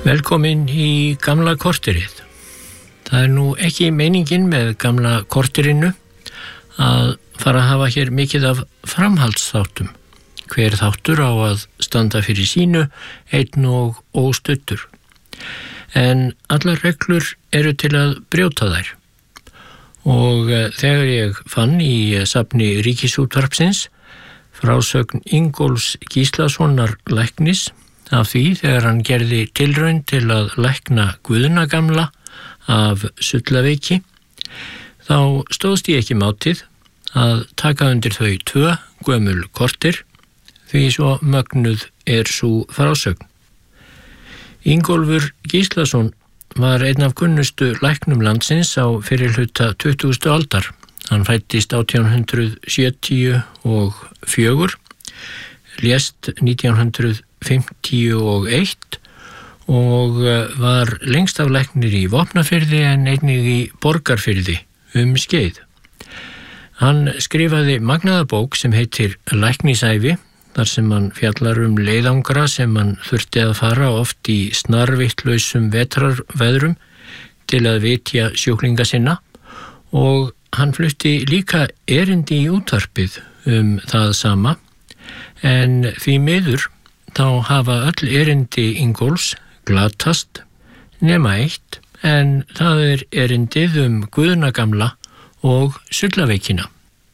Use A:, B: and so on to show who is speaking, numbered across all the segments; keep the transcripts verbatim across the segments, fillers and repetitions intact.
A: Velkomin í gamla korterið. Það er nú ekki meiningin með gamla korterinu að fara að hafa hér mikið af framhaldsþáttum. Hver þáttur á að standa fyrir sínu, einn og óstuddur. En allar reglur eru til að brjóta þær. Og þegar ég fann í safni Ríkisútvarpsins frásögn Ingólfs Gíslasonar læknis af því þegar hann gerði tilraun til að lækna Guðna gamla af sullaveiki, þá stóðst ég ekki mátið að taka undir þau tvö gömul korter, því svo mögnuð er sú frásögn. Ingólfur Gíslason var einn af kunnustu læknum landsins á fyrri hluta tuttugustu aldar. Hann fæddist átján hundrað sjötíu og fjögur, lést nítján hundrað fimmtíu og eitt og var lengst af læknir í Vopnafirði en einnig í Borgarfirði um skeið. Hann skrifaði magnaða bók sem heitir Læknisævi, þar sem hann fjallar um leiðangra sem hann þurfti að fara oft í snarvittlausum vetrarveðrum til að vitja sjúklinga sinna, og hann flutti líka erindi í útvarpið um það sama, en því miður þá hafa öll erindi Ingólfs glatast nema eitt, en það er erindið um Guðna gamla og sullaveikina.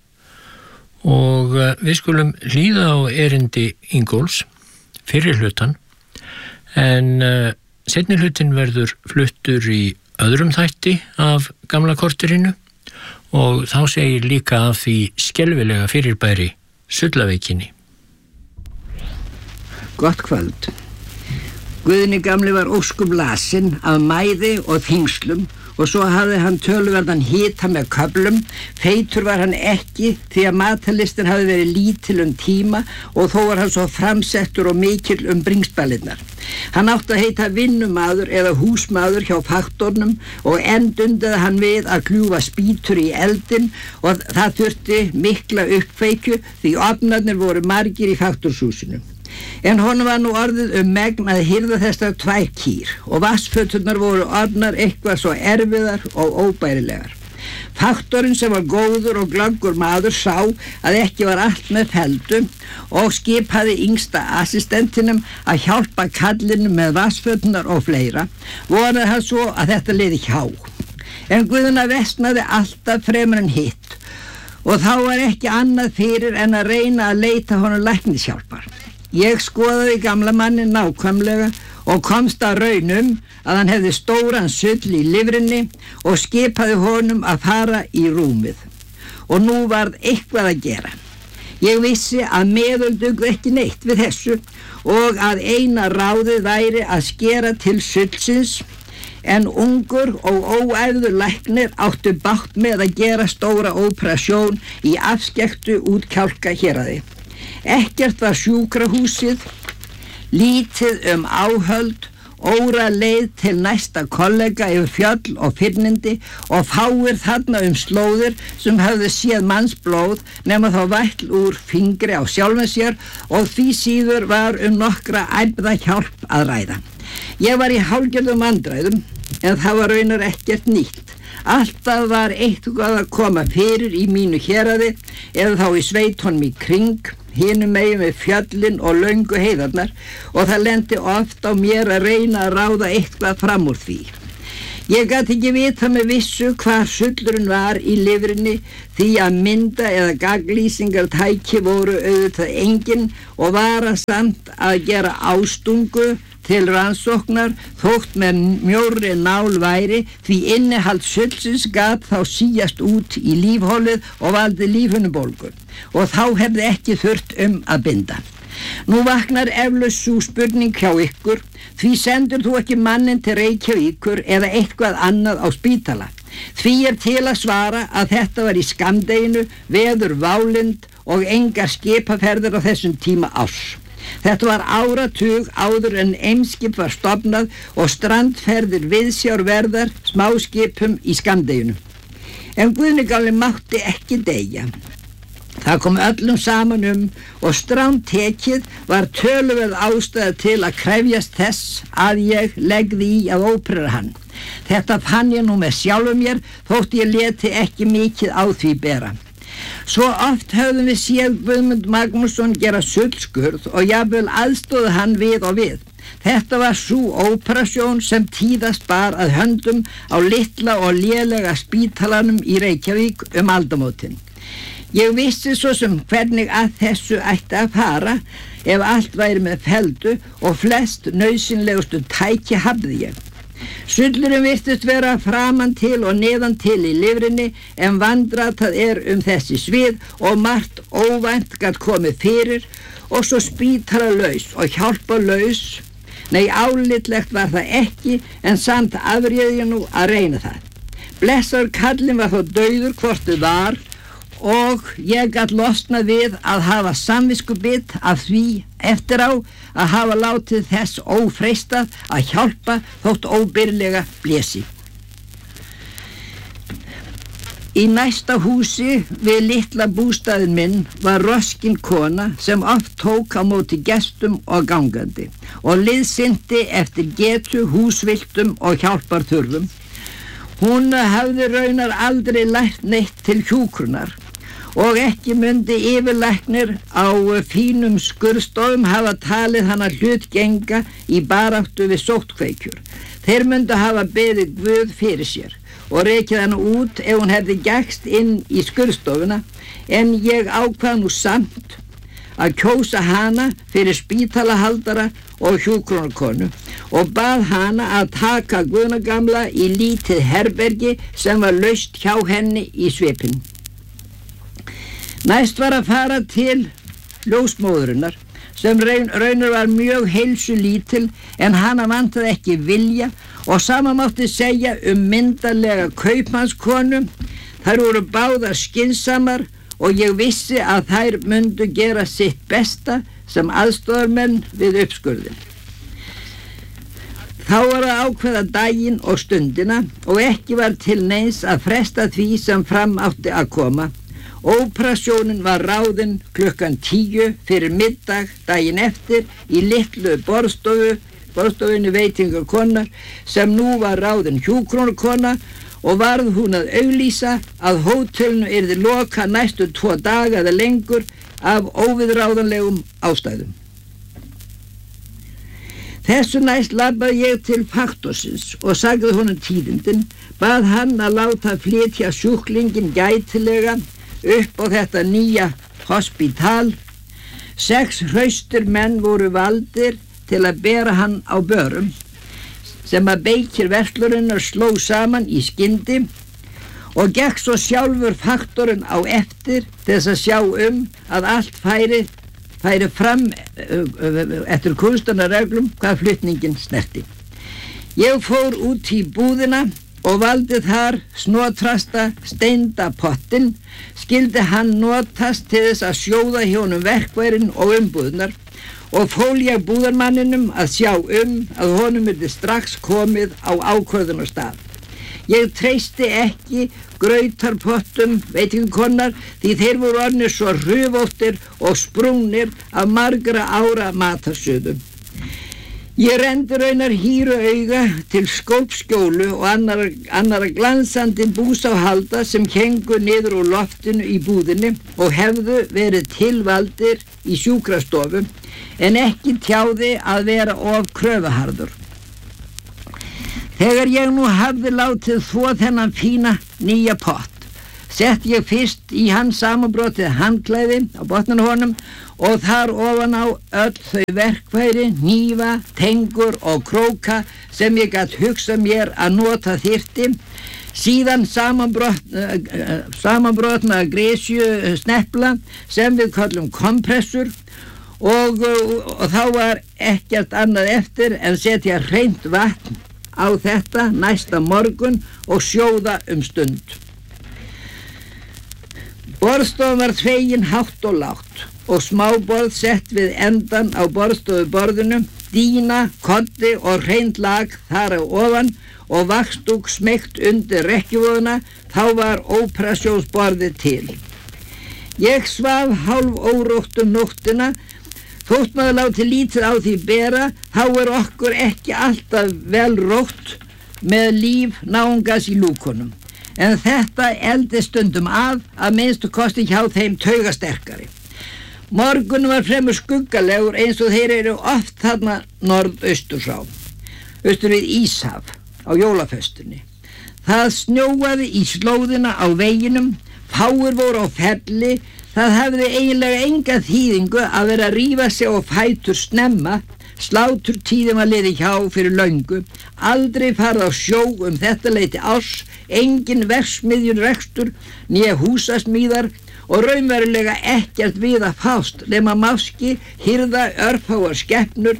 A: Og við skulum hlýða á erindi Ingólfs, fyrri hlutan, en seinni hlutin verður fluttur í öðrum þætti af gamla korterinu, og þá segir líka af því skelfilega fyrirbæri sullaveikinni.
B: Gott kvöld. Guðni gamli var óskum lasinn af mæði og þingslum, og svo hafði hann töluverðan hita með köflum. Feitur var hann ekki því að matalistin hafði verið lítil um tíma, og þó var hann svo framsettur og mikill um bringsbalirnar. Hann átti að heita vinnumaður eða húsmaður hjá faktornum, og enn dundaði hann við að kljúfa spýtur í eldin, og það þurfti mikla uppkveikju því ofnarnir voru margir í faktorshúsinu. En honum var nú orðið um megn að hirða þessar tvær kýr, og vassföturnar voru orðnar eitthvað svo erfiðar og óbærilegar. Faktorinn sem var góður og glöggur maður sá að ekki var allt með feldu og skipaði yngsta assistentinum að hjálpa kallinu með vassföturnar og fleira, vonaði hann svo að þetta liði hjá. En Guðna versnaði alltaf fremur en hitt, og þá var ekki annað fyrir en að reyna að leita honum læknishjálpar. Ég skoðaði gamla mannin nákvæmlega og komst að raunum að hann hefði stóran sull í lifrinni og skipaði honum að fara í rúmið. Og nú varð eitthvað að gera. Ég vissi að meðöl dugði ekki neitt við þessu, og að eina ráðið væri að skera til sullsins, en ungur og óæfður læknir áttu bátt með að gera stóra óperasjón í afskekktu útkjálka héraði. Ekkert var sjúkrahúsið, lítið um áhöld, óra leið til næsta kollega yfir fjöll og fyrnindi, og fáir þarna um slóðir sem höfðu séð mannsblóð nema þá vætl úr fingri á sjálfum sér, og því síður var um nokkra æfða hjálp að ræða. Ég var í hálfgerðum vandræðum, en það var raunar ekkert nýtt. Alltaf var eitthvað að koma fyrir í mínu héraði, eða þá í sveitunum í kring, hinum megin við fjöllin og löngu heiðarnar, og það lendi oft á mér að reyna að ráða eitthvað fram úr því. Ég gat ekki vita með vissu hvar sullurinn var í lifrinni, því að mynda eða gagnlýsingartæki voru auðvitað engin, og varasamt að gera ástungu til rannsóknar þótt með mjórri nál væri, því innihald sullsins gat þá síjast út í lífholið og valdi lífhunubólgu, og þá hefði ekki þurft um að binda. Nú vaknar eflaust sú spurning hjá ykkur, því sendur þú ekki mannin til Reykjavíkur eða eitthvað annað á spítala. Því er til að svara að þetta var í skammdeginu, veður válynd og engar skipaferðir á þessum tíma árs. Þetta var áratug áður en Eimskip var stofnað og strandferðir viðsjárverðar smáskipum í skammdeginu. En Guðni gamli mátti ekki deyja. Það Það kom öllum saman um og stránt tekið var töluverð ástæða til að krefjast þess að ég legði í að óperera hann. Þetta fann ég nú með sjálfum mér þótt ég leti ekki mikið á því bera. Svo oft höfðum við séð Guðmund Magnússon gera sullskurð og jafnvel aðstóði hann við og við. Þetta var sú óperasjón sem tíðast bar að höndum á litla og lélega spítalanum í Reykjavík um aldamótin. Ég vissi svo sem hvernig að þessu ætti að fara ef allt væri með feldu og flest nauðsynlegustu tæki hafði ég. Sullurinn virtist vera framan til og neðan til í lifrinni en vandratað er um þessi svið og margt óvænt gat komið fyrir og svo spítalalaus og hjálpalaus. Nei, álitlegt var það ekki en samt afréði ég nú að reyna það. Blessaður kallinn var þó dauður hvort þið var og ég gat losnað við að hafa samviskubitt af því eftir á að hafa látið þess ófreistað að hjálpa þótt óbyrlega blési. Í næsta húsi við litla bústaðinn minn var roskin kona sem oft tók á móti gestum og gangandi og liðsinti eftir getu, húsviltum og hjálparþurfum. Hún hafði raunar aldrei lært neitt til hjúkrunar og ekki myndi yfirlæknir á fínum skurðstofum hafa talið hana hlutgenga í baráttu við sóttkveikjur. Þeir myndu hafa beðið Guð fyrir sér og rekið hana út ef hún hefði gægst inn í skurðstofuna en ég ákvað nú samt að kjósa hana fyrir spítalahaldara og hjúkrunarkonu og bað hana að taka Guðna gamla í lítið herbergi sem var laust hjá henni í svipinn. Næst var að fara til ljósmóðurinnar sem raun, raunar var mjög heilsulítil en hana vantaði ekki vilja og sama mátti segja um myndarlega kaupmannskonu. Þær voru báðar skynsamar og ég vissi að þær myndu gera sitt besta sem aðstoðarmenn við uppskurðin. Þá var að ákveða daginn og stundina og ekki var til neins að fresta því sem fram átti að koma. Óperasjónin var ráðin klukkan tíu fyrir middag daginn eftir í litlu borðstofu, borðstofunni veitingakonar sem nú var ráðin hjúkrunarkona og varð hún að auglýsa að hótelinu yrði loka næstu tvo daga eða lengur af óviðráðanlegum ástæðum. Þessu næst labbaði ég til faktorsins og sagði honum tíðindin, bað hann að láta flytja sjúklingin gætilega upp á þetta nýja hospital. Sex hraustir menn voru valdir til að bera hann á börum sem að beykir verslurinnar sló saman í skyndi og gekk svo sjálfur faktorinn á eftir til þess að sjá um að allt færi, færi fram eftir kunstanarreglum hvað flutningin snerti. Ég fór út í búðina og valdi þar snotrasta steinda pottin, skildi hann notast til þess að sjóða hjónum verkværin og umbúðnar og fól ég búðarmanninum að sjá um að honum yrði strax komið á ákvörðunarstað. Ég treysti ekki grautarpottum veitingakonar því þeir voru orðnir svo hrufóttir og sprungnir af margra ára matarsuðum. Ég rendi raunar hýru auga til skópskjólu og annara, annara glansandi búsáhalda sem hengu niður úr loftinu í búðinni og hefðu verið tilvaldir í sjúkrastofu en ekki tjáði að vera of kröfuharður. Þegar ég nú hafði látið þvo þennan fína nýja pott, sett ég fyrst í hann samanbrotið handklæði á botninu honum og þar ofan á öll þau verkfæri, hnífa, tengur og króka sem ég gat hugsað mér að nota þyrfti, síðan samanbrotna, samanbrotna gresju snepla sem við kallum kompressur og, og þá var ekkert annað eftir en setja hreint vatn á þetta næsta morgun og sjóða um stund. Borðstofan var þvegin hátt og lágt og smáborð sett við endan á borðstofuborðinu, dýna, koddi og hreint lag þar á ofan og vaxdúk smeygt undir rekkjuvöðuna, þá var óperasjónsborðið til. Ég svaf hálf órótt um nóttina. Þótt maður láti lítið á því bera, þá er okkur ekki alltaf vel rótt með líf náungas í lúkunum. En þetta eldi stundum að, að minnstu kosti hjá þeim taugasterkari. Morgun var fremur skuggalegur eins og þeir eru oft þarna norðaustursá, austur við Íshaf á jólaföstunni. Það snjóaði í slóðina á veginum, fáir voru á ferli. Það hefði eiginlega enga þýðingu að vera að rífa sig á fætur snemma, sláturtíðin var liðið hjá fyrir löngu, aldrei farið á sjó um þetta leyti árs, engin verksmiðjun rekstur, né húsasmíðar og raunverulega ekkert við að fást nema máski, hirða, örfáar skepnur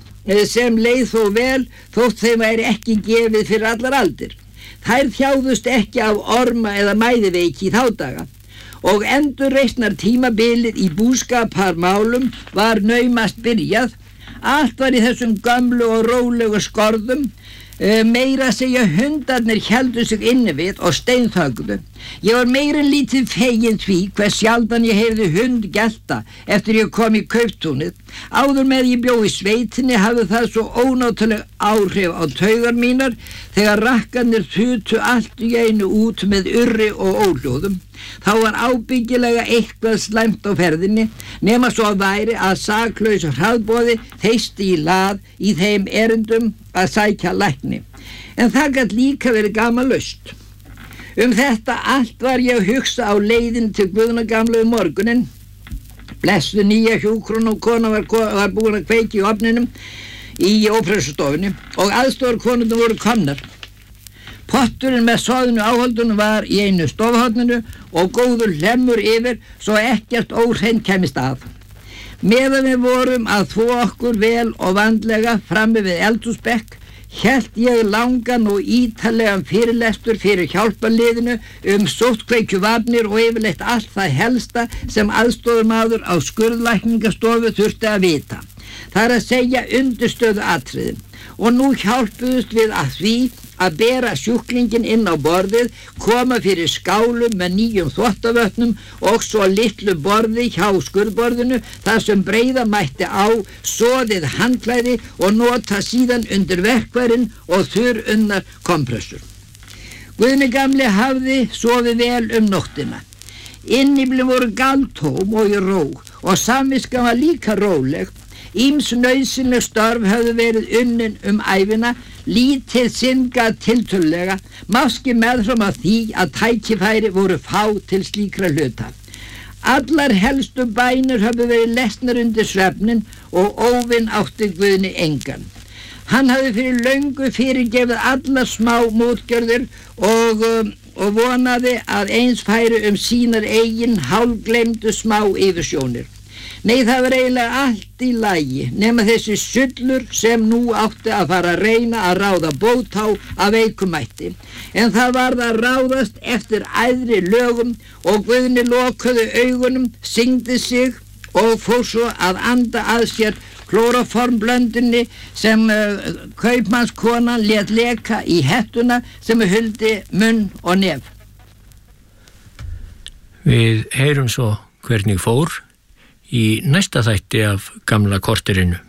B: sem leið þó vel þótt þeim væri ekki gefið fyrir allar aldir. Þær þjáðust ekki af orma eða mæðiveiki í þá daga. Og endurreisnar tímabilið í búskaparmálum var naumast byrjað. Allt var í þessum gömlu og rólegu skorðum. Meira að segja hundarnir héldu sig inni við og steinþögðu. Ég var meira en lítið fegin því hvers sjaldan ég heyrði hund gelta eftir ég kom í kauptúnið. Áður með ég bjó í sveitinni hafði það svo ónáttúruleg áhrif á taugar mínar þegar rakkarnir þutu allt í einu út með urri og óhljóðum. Þá var ábyggilega eitthvað slæmt á ferðinni nema svo væri að saklaus hraðboði þeysti í lað í þeim erindum að sækja lækni. En það gat líka verið gamanlaust. Um þetta allt var ég að hugsa á leiðin til Guðnagamlu um morgunin. Blessuð nýja hjúkrun og kona var, var búin að kveiki í ofninum í óperustofunni og aðstoðarkonurnar voru komnar. Potturinn með soðnu áhaldunum var í einu stofhorninu og góður hlemmur yfir svo ekkert óhreint kemist að. Meðan við vorum að þvo okkur vel og vandlega frammi við eldhúsbekk, hélt ég langan og ítarlegan fyrirlestur fyrir hjálparliðinu um sóttkveikjuvarnir og yfirleitt allt það helsta sem aðstoðarmaður á skurðlækningastofu þurfti að vita. Það er að segja undirstöðu atriðin. Og nú hjálpuðust við að því að bera sjúklingin inn á borðið, koma fyrir skálum með nýjum þvottavötnum og svo litlu borði hjá skurðborðinu þar sem breiða mætti á soðið handklæði og nota síðan undir verkfærin og þurrunnar kompressur. Guðni gamli hafði sofið vel um nóttina. Innifli voru galtóm og í ró og samviskan var líka róleg. Ýms nauðsynleg störf höfðu verið unnin um ævina, lítið synga tiltölulega, máski meðfram að því að tækifæri voru fá til slíkra hluta. Allar helstu bænir höfðu verið lesnar undir svefnin og óvinn átti Guðni engan. Hann hafði fyrir löngu fyrirgefið allar smá mótgjörðir og, og vonaði að eins færi um sínar eigin hálfgleymdu smá yfirsjónir. Nei, það var eiginlega allt í lagi, nema þessi sullur sem nú átti að fara að reyna að ráða bót á af veikumætti. En það varð að ráðast eftir æðri lögum og Guðni lokaði augunum, syngdi sig og fór svo að anda að sér klóraformblöndinni sem uh, kaupmannskonan lét leka í hettuna sem huldi munn og nef.
A: Við heyrum svo hvernig fór í næsta þætti af gamla korterinu.